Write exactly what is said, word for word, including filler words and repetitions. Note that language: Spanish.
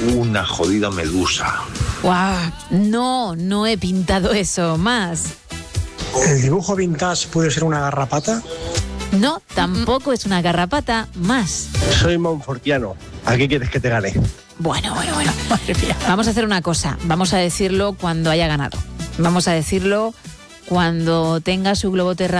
una jodida medusa. ¡Guau! No, no he pintado eso. Más. ¿El dibujo vintage puede ser una garrapata? No, tampoco es una garrapata. Más. Soy monfortiano. ¿A qué quieres que te gane? Bueno, bueno, bueno. Madre mía. Vamos a hacer una cosa. Vamos a decirlo cuando haya ganado. Vamos a decirlo cuando tenga su globo terráqueo